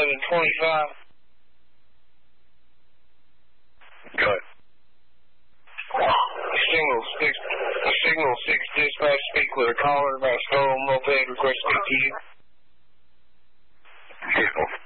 1125. Go ahead. Signal 6 dispatch, speak with a caller about stolen moped, request to speak to you. Vehicle.